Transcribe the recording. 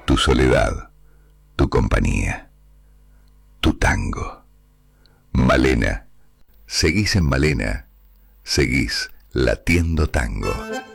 tu soledad, tu compañía, tu tango. Malena, seguís en Malena, seguís latiendo tango.